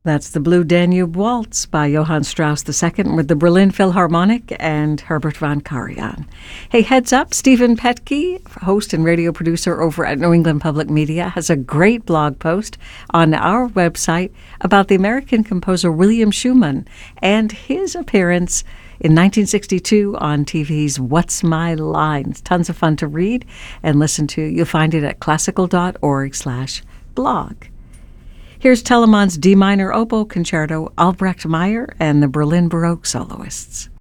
That's the Blue Danube Waltz by Johann Strauss II with the Berlin Philharmonic and Herbert von Karajan. Hey, heads up, Stephen Petke, host and radio producer over at New England Public Media, has a great blog post on our website about the American composer William Schumann and his appearance in 1962 on TV's What's My Line. It's tons of fun to read and listen to. You'll find it at classical.org/blog. Here's Telemann's D minor oboe concerto, Albrecht Meyer and the Berlin Baroque soloists.